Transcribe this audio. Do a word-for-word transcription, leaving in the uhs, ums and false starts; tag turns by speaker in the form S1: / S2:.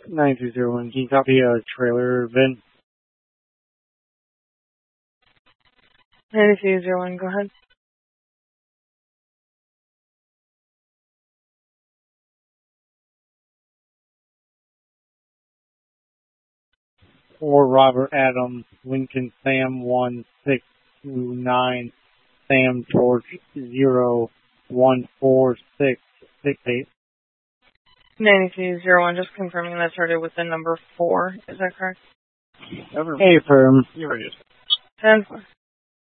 S1: nine two zero one, can you copy a trailer V I N?
S2: nine two zero one, go ahead.
S1: For Robert Adams, Lincoln Sam one six two nine, Sam George zero one four six six eight.
S2: nine two zero one, just confirming that started with the number four. Is that correct?
S1: Hey, firm.
S3: You're right.
S2: ten four.